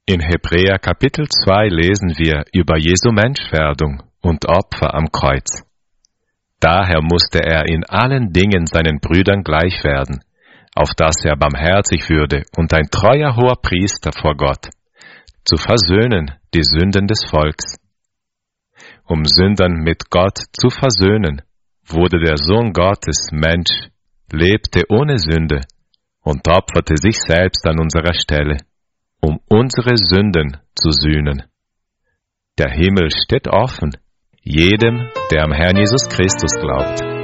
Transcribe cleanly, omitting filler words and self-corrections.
In Hebräer Kapitel 2 lesen wir über Jesu Menschwerdung und Opfer am Kreuz. Daher musste er in allen Dingen seinen Brüdern gleich werden, auf dass er barmherzig würde und ein treuer Hoherpriester vor Gott, zu versöhnen die Sünden des Volks. Um Sündern mit Gott zu versöhnen, wurde der Sohn Gottes Mensch, lebte ohne Sünde und opferte sich selbst an unserer Stelle, um unsere Sünden zu sühnen. Der Himmel steht offen, jedem, der am Herrn Jesus Christus glaubt.